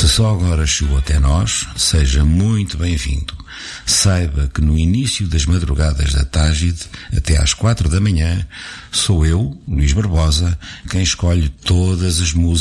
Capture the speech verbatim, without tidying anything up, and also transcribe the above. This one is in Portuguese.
Se só agora chegou até nós, seja muito bem-vindo. Saiba que no início das madrugadas da Tágide, até às quatro da manhã, sou eu, Luís Barbosa, quem escolhe todas as músicas